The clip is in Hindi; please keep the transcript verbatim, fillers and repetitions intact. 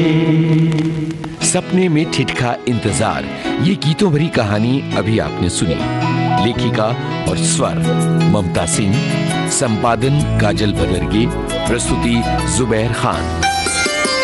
सपने में ठिठका इंतजार, ये गीतों भरी कहानी अभी आपने सुनी। लेखिका और स्वर ममता सिंह, संपादन काजल बनर्जी, प्रस्तुति जुबैर खान।